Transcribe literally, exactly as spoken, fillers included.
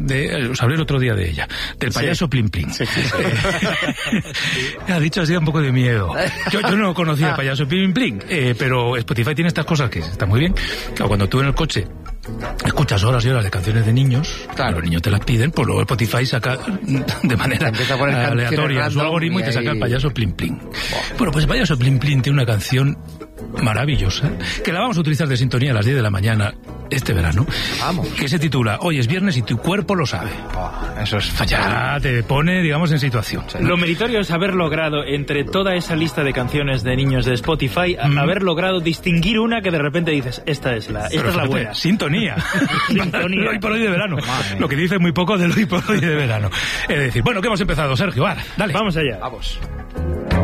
de, os hablé el otro día de ella, del payaso sí. Plim Plim. Sí, sí, sí. Ha dicho así un poco de miedo. Yo, yo no conocía el payaso Plim Plim, eh, pero Spotify tiene estas cosas que están muy bien. Claro, cuando tú en el coche escuchas horas y horas de canciones de niños, claro, los niños te las piden, pues luego Spotify saca de manera aleatoria su algoritmo y, y te saca el payaso Plim Plim. Oh. Bueno, pues el payaso Plim Plim tiene una canción maravillosa, que la vamos a utilizar de sintonía a las diez de la mañana este verano. Vamos. Que se titula Hoy es viernes y tu cuerpo lo sabe. Oh, eso es ya te pone, digamos, en situación. ¿No? Lo meritorio es haber logrado, entre toda esa lista de canciones de niños de Spotify, mm. haber logrado distinguir una que de repente dices, esta es la, esta Pero es la fíjate, buena. Sintonía. Sintonía. Hoy por hoy de verano. Madre. Lo que dice muy poco del hoy por hoy de verano. Es decir, bueno, que hemos empezado, Sergio. Vale, dale. Vamos allá. Vamos.